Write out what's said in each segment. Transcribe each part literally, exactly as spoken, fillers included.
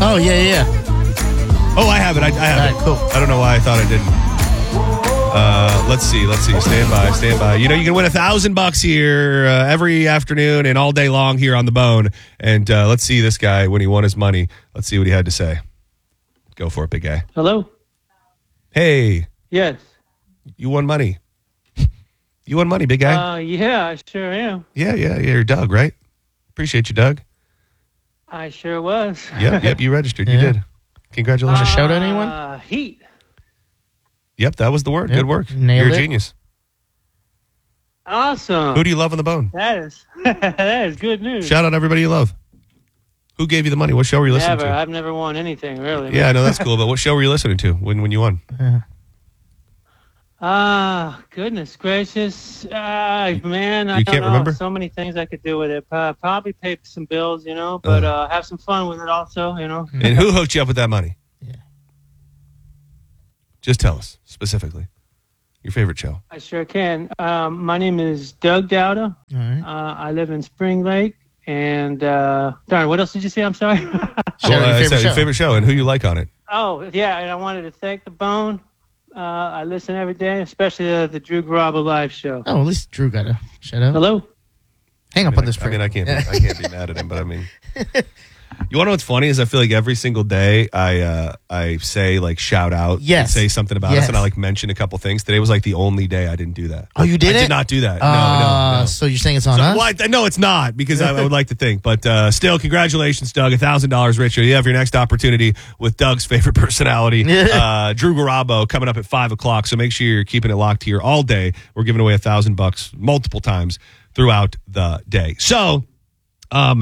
Oh, yeah, yeah. Oh, I have it. I, I have All it. right, cool. I don't know why I thought I didn't. Uh, let's see. Let's see. Stand by. Stand by. You know, you can win a thousand bucks here uh, every afternoon and all day long here on The Bone. And uh, let's see this guy when he won his money. Let's see what he had to say. Go for it, big guy. Hello? Hey, Yes. you won money. You won money, big guy. Uh, yeah, I sure am. yeah, yeah, yeah. You're Doug, right? Appreciate you, Doug. I sure was. Yep, yep. You registered. You Yeah. did. Congratulations. Want to shout out anyone? Uh, heat. Yep, that was the word. Yep, Good work. nailed You're a it. genius. Awesome. Who do you love on The Bone? That is that is good news. Shout out everybody you love. Who gave you the money? What show were you listening Never. to? I've never won anything, really. Yeah, I know that's cool, but what show were you listening to when, when you won? Ah, goodness gracious. Ah, man, I you don't can't know. remember? So many things I could do with it. Uh, probably pay some bills, you know, but uh, have some fun with it also, you know. And who hooked you up with that money? Yeah. Just tell us specifically. Your favorite show. I sure can. Um, my name is Doug Dowda. All right. Uh, I live in Spring Lake. And, uh, darn, what else did you say? I'm sorry. Share Well, your uh, favorite your show. favorite show and who you like on it. Oh, yeah, and I wanted to thank The Bone. Uh, I listen every day, especially uh, the Drew Garabo live show. Oh, at least Drew got a shout out. Hello? Hang I up mean, on this I, I for mean, I can't. Be, I can't be mad at him, but I mean, you want to know what's funny is I feel like every single day I uh, I say like shout out, Yes. and say something about Yes. us, and I like mention a couple things. Today was like the only day I didn't do that. Oh, you I didn't? did not do that. Uh, no, no, no. So you're saying it's on So, us? well, I, no, it's not because I, I would like to think, but uh, still, congratulations, Doug. A thousand dollars richer. You have your next opportunity with Doug's favorite personality, uh, Drew Garabo, coming up at five o'clock. So make sure you're keeping it locked here all day. We're giving away a thousand bucks multiple times throughout the day. So, um,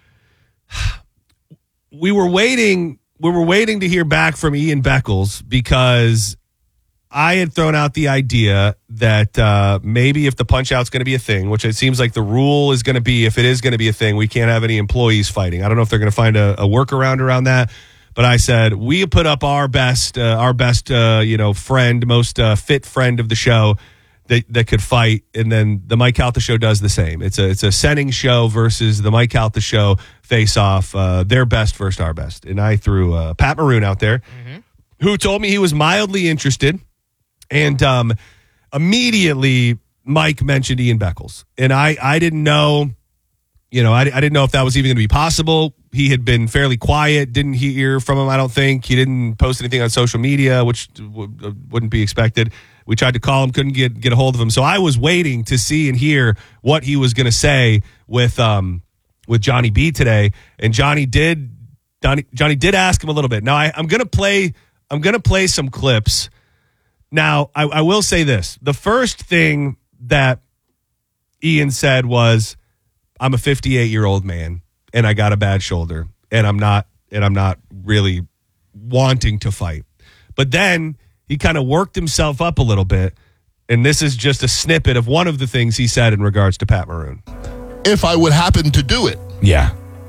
we were waiting. We were waiting to hear back from Ian Beckles because I had thrown out the idea that uh, maybe if the punch out's going to be a thing, which it seems like the rule is going to be, if it is going to be a thing, we can't have any employees fighting. I don't know if they're going to find a, a workaround around that, but I said we put up our best, uh, our best, uh, you know, friend, most uh, fit friend of the show that that could fight, and then the Mike Calta show does the same. It's a it's a Senning show versus the Mike Calta show face off. Uh, their best versus our best, and I threw uh, Pat Maroon out there, mm-hmm. who told me he was mildly interested. And um, immediately, Mike mentioned Ian Beckles. And I, I didn't know, you know, I, I didn't know if that was even going to be possible. He had been fairly quiet, didn't hear from him, I don't think. He didn't post anything on social media, which w- wouldn't be expected. We tried to call him, couldn't get, get a hold of him. So I was waiting to see and hear what he was going to say with um, with Johnny B today. And Johnny did Johnny, Johnny did ask him a little bit. Now, I, I'm going to play I'm going to play some clips. Now, I, I will say this. The first thing that Ian said was, I'm a fifty-eight-year-old man, and I got a bad shoulder, and I'm not and I'm not really wanting to fight. But then he kind of worked himself up a little bit, and this is just a snippet of one of the things he said in regards to Pat Maroon. If I would happen to do it, Yeah.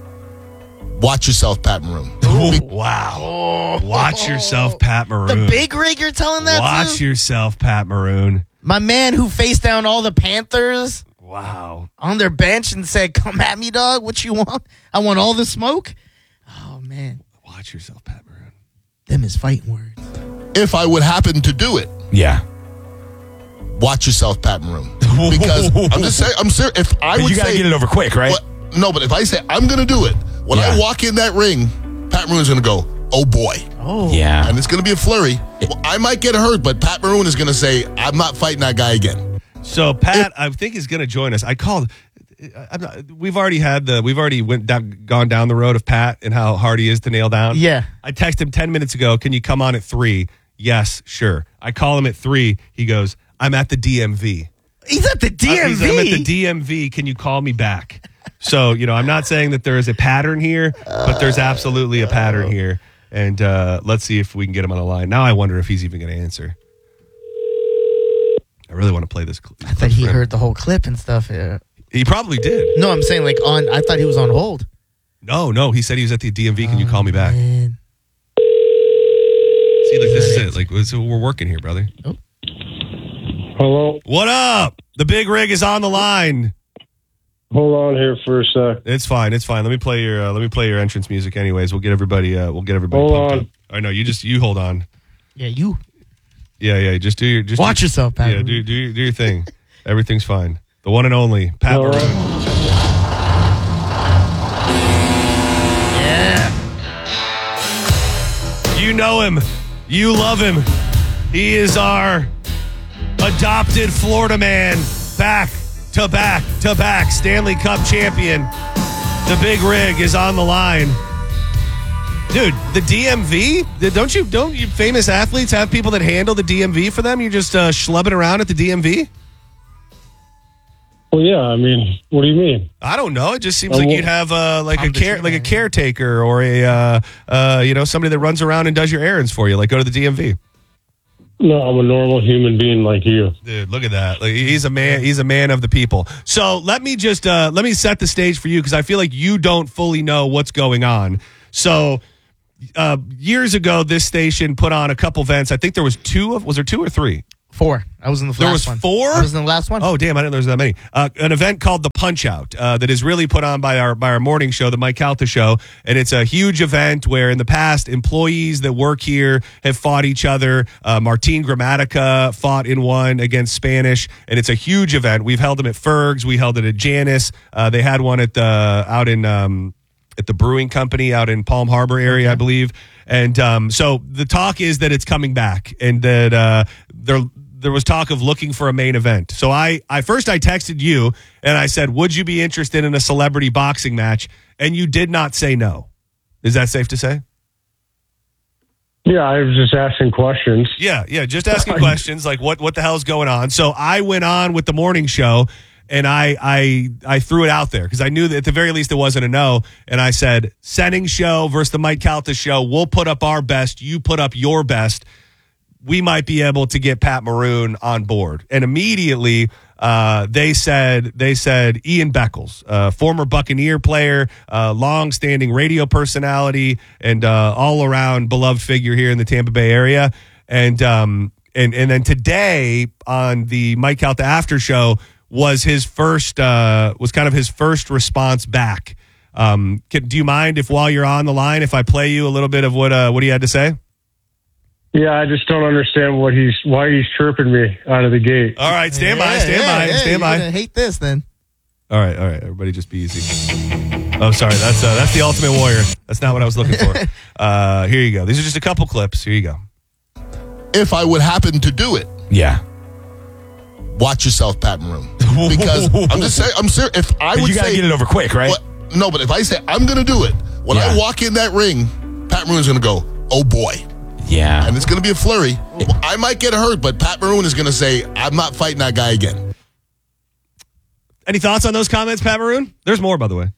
watch yourself, Pat Maroon. Ooh, wow. Watch yourself, Pat Maroon. The big rig you're telling that Watch to? yourself, Pat Maroon. My man who faced down all the Panthers Wow. on their bench and said, come at me, dog. What you want? I want all the smoke. Oh, man. Watch yourself, Pat Maroon. Them is fighting words. If I would happen to do it, Yeah. watch yourself, Pat Maroon. Because I'm just saying, I'm serious. If I would You got to say, get it over quick, right? what, no, but if I say I'm going to do it, when Yeah. I walk in that ring, Pat Maroon's going to go, oh boy. Oh. Yeah. And it's going to be a flurry. Well, I might get hurt, but Pat Maroon is going to say, I'm not fighting that guy again. So Pat, I think is going to join us. I called. I'm not, we've already had the. We've already went down, gone down the road of Pat and how hard he is to nail down. Yeah. I texted him ten minutes ago. Can you come on at three? Yes, sure. I call him at three. He goes, I'm at the D M V. He's at the D M V. Uh, he's- I'm at the D M V. Can you call me back? So, you know, I'm not saying that there is a pattern here, but there's absolutely a pattern here. And uh, let's see if we can get him on the line. Now I wonder if he's even going to answer. I really want to play this clip. I thought he heard the whole clip and stuff. Yeah. He probably did. No, I'm saying like on, I thought he was on hold. No, no. He said he was at the D M V. Can you call me back? Man. See, like, this is it. Like, this is what we're working here, brother. Hello. What up? The big rig is on the line. Hold on here for a sec. It's fine. It's fine. Let me play your uh, let me play your entrance music. Anyways, we'll get everybody. Uh, we'll get everybody. Hold pumped on. Up. I know you just you hold on. Yeah, you Yeah, yeah. Just do your just watch do, yourself, Pat. Yeah, do do your, do your thing. Everything's fine. The one and only Pat All Maroon. right. You know him. You love him. He is our adopted Florida man. Back to back to back Stanley Cup champion. The big rig is on the line. Dude, the D M V? Don't you don't you famous athletes have people that handle the D M V for them? You're just uh, schlubbing around at the D M V? Well, yeah. I mean, what do you mean? I don't know. It just seems Uh, like well- you'd have uh, like a care, Ombudsman, like a yeah. caretaker or a uh, uh, you know somebody that runs around and does your errands for you. Like go to the D M V. No, I'm a normal human being like you. Dude, look at that. Like, he's a man. He's a man of the people. So let me just uh, let me set the stage for you because I feel like you don't fully know what's going on. So uh, years ago, this station put on a couple events. I think there was two of. Was there two or three? Four. I was in the There last was one. four? I was in the last one. Oh, damn! I didn't know there was that many. Uh, an event called the Punch Out uh, that is really put on by our by our morning show, the Mike Calta Show, and it's a huge event where in the past employees that work here have fought each other. Uh, Martin Gramatica fought in one against Spanish, and it's a huge event. We've held them at Ferg's, we held it at Janus. Uh, they had one at the out in um, at the Brewing Company out in Palm Harbor area, I believe. And um, so the talk is that it's coming back, and that uh, they're. There was talk of looking for a main event. So I, I first I texted you and I said, would you be interested in a celebrity boxing match? And you did not say no. Is that safe to say? Yeah, I was just asking questions. Yeah, yeah, just asking questions like what what the hell's going on. So I went on with the morning show and I I I threw it out there because I knew that at the very least it wasn't a no. And I said, Senning show versus the Mike Calta show. We'll put up our best. You put up your best. We might be able to get Pat Maroon on board. And immediately uh, they said they said Ian Beckles, uh, former Buccaneer player, uh, long-standing radio personality, and uh, all-around beloved figure here in the Tampa Bay area. And um, and and then today on the Mike Calta After Show was his first uh, was kind of his first response back. Um, can, do you mind if while you're on the line, if I play you a little bit of what uh, what he had to say? Yeah, I just don't understand what he's why he's chirping me out of the gate. All right, stand by, Yeah, stand yeah, by, yeah, stand you're by. gonna hate this then. All right, all right, everybody, just be easy. Oh, sorry, that's uh, that's the Ultimate Warrior. That's not what I was looking for. Uh, here you go. These are just a couple clips. Here you go. If I would happen to do it, Yeah, watch yourself, Pat Maroon. Because I'm just saying, I'm serious. If I would You got to say, get it over quick, right? What- no, but if I say I'm going to do it, when I Yeah. walk in that ring, Pat Maroon's going to go, oh boy. Yeah. And it's going to be a flurry. Well, I might get hurt, but Pat Maroon is going to say, I'm not fighting that guy again. Any thoughts on those comments, Pat Maroon? There's more, by the way.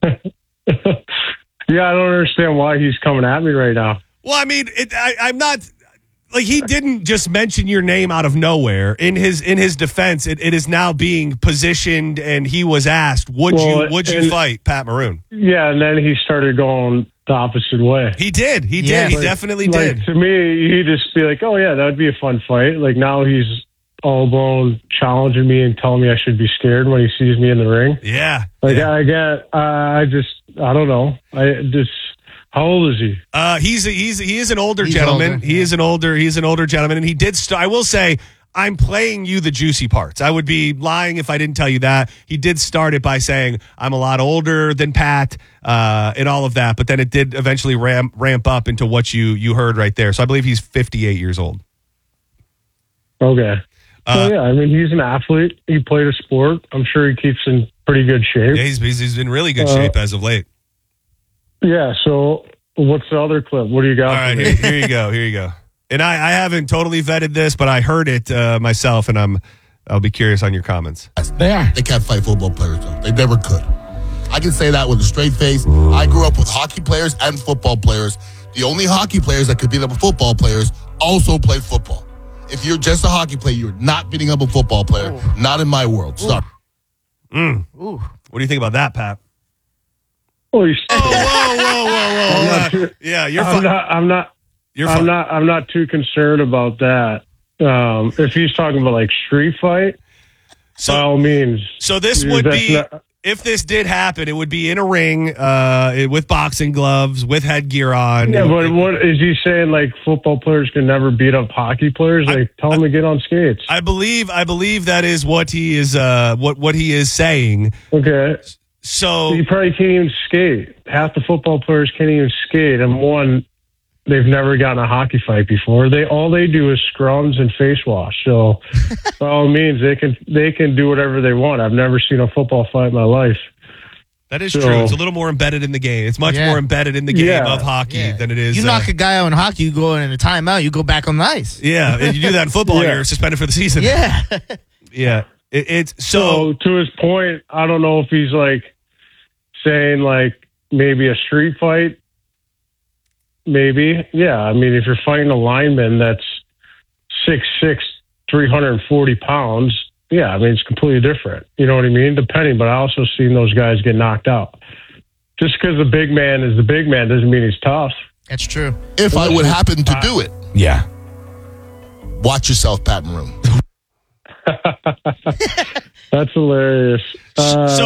Yeah, I don't understand why he's coming at me right now. Well, I mean, it, I, I'm not like he didn't just mention your name out of nowhere. In his in his defense, it, it is now being positioned, and he was asked, "Would Well, you would you and- fight Pat Maroon?" Yeah, and then he started going the opposite way. He did. He did. Yeah, he like- definitely Like, did. to me, he'd just be like, oh, yeah, that would be a fun fight. Like, now he's all blown challenging me and telling me I should be scared when he sees me in the ring. Yeah. Like, yeah. I get, uh, I just, I don't know. I just, how old is he? Uh, he's a, he's he is an older He's gentleman. older, he yeah. is an older he's an older gentleman, and he did. St- I will say, I'm playing you the juicy parts. I would be lying if I didn't tell you that. He did start it by saying I'm a lot older than Pat, uh, and all of that, but then it did eventually ramp ramp up into what you you heard right there. So I believe he's fifty-eight years old. Okay. Uh, so, yeah, I mean, he's an athlete. He played a sport. I'm sure he keeps in pretty good shape. Yeah, he's he's, he's in really good Uh, shape as of late. Yeah, so what's the other clip? What do you got? All for right, me? here, here you go. Here you go. And I, I haven't totally vetted this, but I heard it uh, myself, and I'm I'll be curious on your comments. They are. They can't fight football players, though. They never could. I can say that with a straight face. I grew up with hockey players and football players. The only hockey players that could beat up football players also play football. If you're just a hockey player, you're not beating up a football player. Not in my world. Sorry. Mm. Ooh. What do you think about that, Pat? Oh, he's, Oh, whoa, whoa, whoa, I'm whoa! not too- Uh, yeah, you're I'm fine. not, I'm not, You're I'm fine. not, I'm not too concerned about that. Um, if he's talking about like street fight, by So, all means. so this Yeah, would that's be not- if this did happen, it would be in a ring uh, with boxing gloves, with headgear on. Yeah, but what is he saying? Like football players can never beat up hockey players? Like I, tell him I, to get on skates. I believe, I believe that is what he is. Uh, what what he is saying. Okay. So he probably can't even skate. Half the football players can't even skate, and one, they've never gotten a hockey fight before. They all they do is scrums and face wash. So by all means, they can they can do whatever they want. I've never seen a football fight in my life. That is so, true. It's a little more embedded in the game. It's much yeah. more embedded in the game yeah. of hockey yeah. than it is. You uh, knock a guy out in hockey, you go in a timeout, you go back on the ice. Yeah, if you do that in football, yeah. you're suspended for the season. Yeah. yeah. It, it's so, so to his point. I don't know if he's like saying like maybe a street fight. Maybe, yeah. I mean, if you're fighting a lineman that's six six, three hundred forty pounds, yeah, I mean, it's completely different. You know what I mean? Depending, but I also seen those guys get knocked out. Just because the big man is the big man doesn't mean he's tough. That's true. If I would happen to do it, yeah. watch yourself, Pat Maroon. That's hilarious. Uh, so